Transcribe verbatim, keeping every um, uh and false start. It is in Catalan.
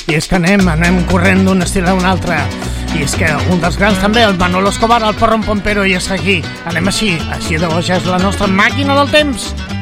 I és que anem, anem corrent d'un estil a un altre. I és que un dels grans també, el Manolo Escobar, el Porro Pompero, i és aquí. Anem així, així de boja és la nostra màquina del temps.